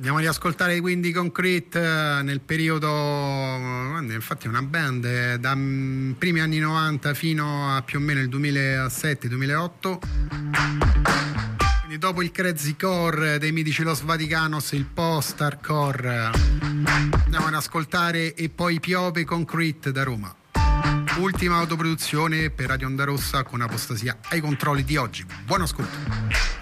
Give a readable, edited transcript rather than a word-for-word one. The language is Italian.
Andiamo a riascoltare quindi Concrete nel periodo, infatti è una band da primi anni 90 fino a più o meno il 2007-2008. Quindi dopo il Crazy Core dei mitici Los Vaticanos, il post-hardcore, andiamo ad ascoltare E poi piove Concrete da Roma. Ultima autoproduzione per Radio Onda Rossa con Apostasia ai controlli di oggi. Buon ascolto.